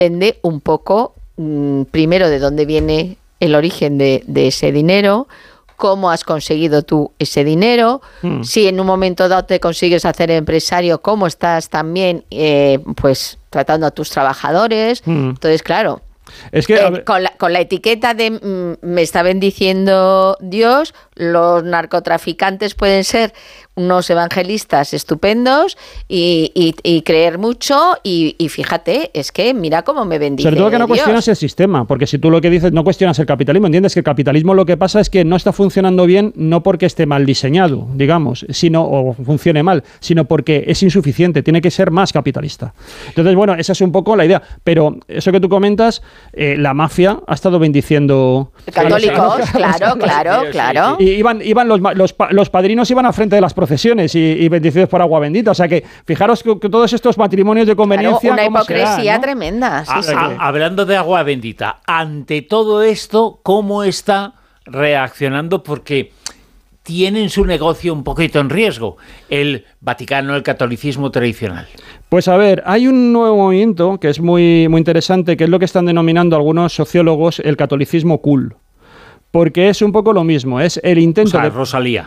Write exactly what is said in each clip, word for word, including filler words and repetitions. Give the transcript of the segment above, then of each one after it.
depende un poco, mmm, primero, de dónde viene el origen de, de ese dinero, cómo has conseguido tú ese dinero, mm. si en un momento dado te consigues hacer empresario, cómo estás también eh, pues tratando a tus trabajadores. Mm. Entonces, claro, es que, eh, con, la, con la etiqueta de mm, me está bendiciendo Dios, los narcotraficantes pueden ser unos evangelistas estupendos y, y, y creer mucho y, y fíjate, es que mira cómo me bendice Sobre todo que no Dios. Cuestionas el sistema, porque si tú lo que dices no cuestionas el capitalismo, entiendes que el capitalismo lo que pasa es que no está funcionando bien, no porque esté mal diseñado, digamos, sino o funcione mal, sino porque es insuficiente, tiene que ser más capitalista. Entonces, bueno, esa es un poco la idea, pero eso que tú comentas, eh, la mafia ha estado bendiciendo... Católicos, claro, claro, claro. Y iban, iban los, los, los padrinos iban al frente de las procesiones y, y bendecidos por agua bendita. O sea que, fijaros que, que todos estos matrimonios de conveniencia... Claro, una hipocresía, ¿no? Tremenda. Sí, a, sí. A, hablando de agua bendita, ante todo esto, ¿cómo está reaccionando? Porque tienen su negocio un poquito en riesgo, el Vaticano, el catolicismo tradicional. Pues a ver, hay un nuevo movimiento que es muy, muy interesante, que es lo que están denominando algunos sociólogos el catolicismo cool. Porque es un poco lo mismo, es el intento o sea, de... Rosalía.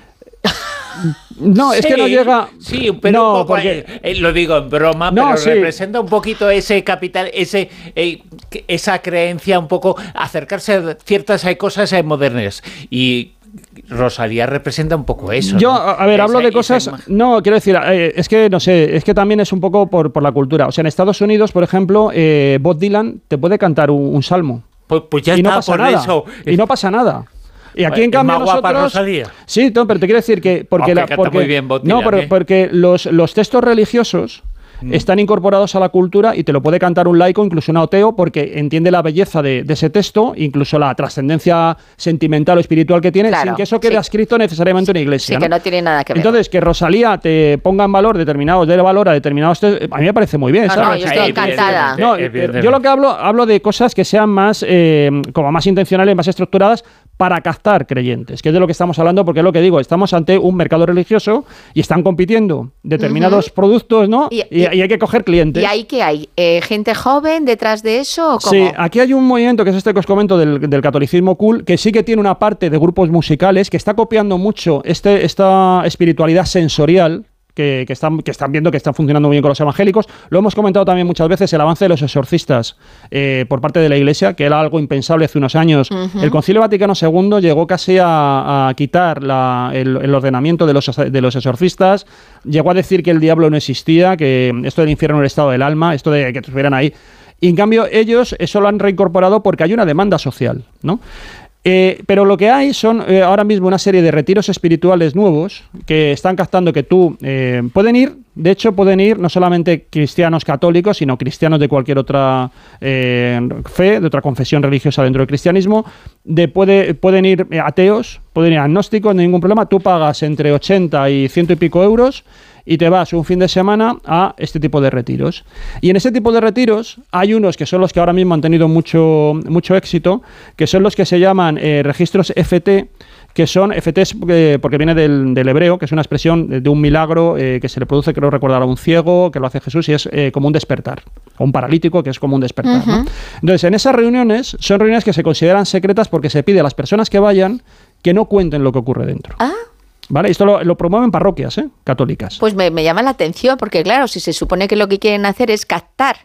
No, sí, es que no llega... Sí, pero no, un poco, porque... eh, eh, lo digo en broma, no, pero sí. representa un poquito ese capital, ese eh, esa creencia, un poco acercarse a ciertas eh, cosas eh, modernas. Y Rosalía representa un poco eso. Yo, ¿no? a ver, esa, hablo de cosas... No, quiero decir, eh, es que, no sé, es que también es un poco por, por la cultura. O sea, en Estados Unidos, por ejemplo, eh, Bob Dylan te puede cantar un, un salmo. Pues, pues ya y está, no pasa por nada. eso. Y no pasa nada. Y aquí en cambio más guapa nosotros... Rosalía. Sí, no, pero te quiero decir que... Porque, la, porque muy bien Bob Dylan, no, pero, ¿eh? porque los, los textos religiosos mm. están incorporados a la cultura y te lo puede cantar un laico, incluso un ateo, porque entiende la belleza de, de ese texto, incluso la trascendencia sentimental o espiritual que tiene, claro, sin que eso quede sí. adscrito necesariamente en una iglesia. Sí, ¿no? que no tiene nada que ver. Entonces, que Rosalía te ponga en valor determinados, dé valor a determinados textos, a mí me parece muy bien, no, ¿sabes? no, yo estoy encantada. No, yo lo que hablo, hablo de cosas que sean más, eh, como más intencionales, más estructuradas, para captar creyentes, que es de lo que estamos hablando, porque es lo que digo, estamos ante un mercado religioso y están compitiendo determinados uh-huh. productos, ¿no? Y, y, y hay que coger clientes. ¿Y ahí qué hay? Eh, ¿Gente joven detrás de eso o cómo? Sí, aquí hay un movimiento, que es este que os comento, del, del catolicismo cool, que sí que tiene una parte de grupos musicales, que está copiando mucho este, esta espiritualidad sensorial, Que, que, están, que están viendo que están funcionando muy bien con los evangélicos. Lo hemos comentado también muchas veces, el avance de los exorcistas eh, por parte de la Iglesia, que era algo impensable hace unos años. Uh-huh. El Concilio Vaticano segundo llegó casi a, a quitar la, el, el ordenamiento de los, de los exorcistas, llegó a decir que el diablo no existía, que esto del infierno era el estado del alma, esto de que estuvieran ahí. Y en cambio ellos eso lo han reincorporado porque hay una demanda social, ¿no? Eh, pero lo que hay son eh, ahora mismo una serie de retiros espirituales nuevos que están captando que tú eh, pueden ir, de hecho pueden ir no solamente cristianos católicos, sino cristianos de cualquier otra eh, fe, de otra confesión religiosa dentro del cristianismo, de puede, pueden ir ateos, pueden ir agnósticos, no hay ningún problema, tú pagas entre ochenta y ciento y pico euros y te vas un fin de semana a este tipo de retiros. Y en ese tipo de retiros hay unos que son los que ahora mismo han tenido mucho, mucho éxito, que son los que se llaman eh, registros F T, que son, F T eh, porque viene del, del hebreo, que es una expresión de, de un milagro eh, que se le produce, creo recordar, a un ciego, que lo hace Jesús, y es eh, como un despertar, o un paralítico, que es como un despertar. Uh-huh. ¿no? Entonces, en esas reuniones, son reuniones que se consideran secretas porque se pide a las personas que vayan que no cuenten lo que ocurre dentro. Ah. ¿Vale? Esto lo, lo promueven parroquias ¿eh? católicas. Pues me, me llama la atención, porque claro, si se supone que lo que quieren hacer es captar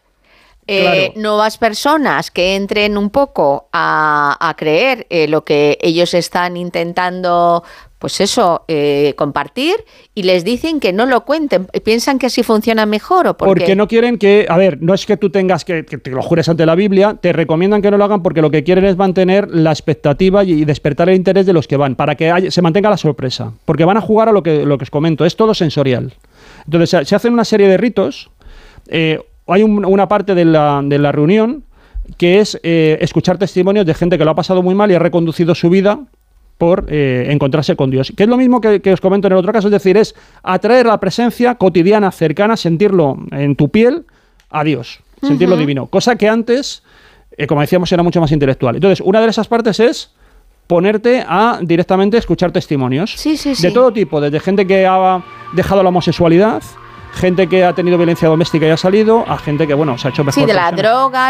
eh, claro. nuevas personas que entren un poco a, a creer eh, lo que ellos están intentando, pues eso, eh, compartir, y les dicen que no lo cuenten, piensan que así funciona mejor o porque... porque no quieren que, a ver, no es que tú tengas que, que te lo jures ante la Biblia, te recomiendan que no lo hagan porque lo que quieren es mantener la expectativa y despertar el interés de los que van, para que haya, se mantenga la sorpresa, porque van a jugar a lo que, lo que os comento, es todo sensorial. Entonces se, se hacen una serie de ritos, eh, hay un, una parte de la, de la reunión que es eh, escuchar testimonios de gente que lo ha pasado muy mal y ha reconducido su vida por eh, encontrarse con Dios. Que es lo mismo que, que os comento en el otro caso, es decir, es atraer la presencia cotidiana, cercana, sentirlo en tu piel a Dios, sentirlo uh-huh. divino. Cosa que antes, eh, como decíamos, era mucho más intelectual. Entonces, una de esas partes es ponerte a directamente escuchar testimonios sí, sí, sí. de todo tipo, desde gente que ha dejado la homosexualidad, gente que ha tenido violencia doméstica y ha salido, a gente que, bueno, se ha hecho mejor. Sí, de la persona. droga,